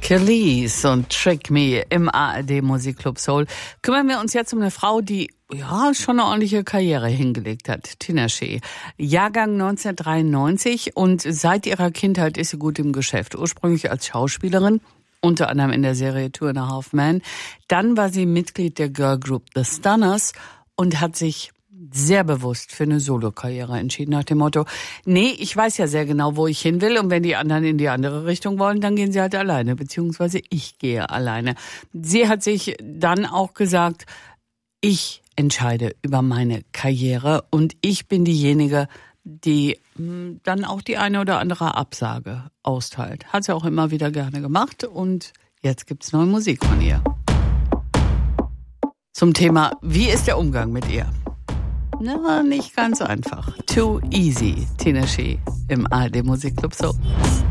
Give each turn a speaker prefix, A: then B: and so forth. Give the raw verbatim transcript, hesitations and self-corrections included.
A: Kelis und Trick Me im A R D Musikclub Soul. Kümmern wir uns jetzt um eine Frau, die ja schon eine ordentliche Karriere hingelegt hat. Tinashe, Jahrgang neunzehnhundertdreiundneunzig, und seit ihrer Kindheit ist sie gut im Geschäft. Ursprünglich als Schauspielerin, unter anderem in der Serie Two and a Half Men. Dann war sie Mitglied der Girl Group The Stunners und hat sich sehr bewusst für eine Solokarriere entschieden, nach dem Motto, nee, ich weiß ja sehr genau, wo ich hin will, und wenn die anderen in die andere Richtung wollen, dann gehen sie halt alleine, beziehungsweise ich gehe alleine. Sie hat sich dann auch gesagt, ich entscheide über meine Karriere und ich bin diejenige, die mh, dann auch die eine oder andere Absage austeilt. Hat sie auch immer wieder gerne gemacht, und jetzt gibt's neue Musik von ihr. Zum Thema, wie ist der Umgang mit ihr? Na, nicht ganz einfach. Too Easy, Tinashe im A R D Musikclub Soul.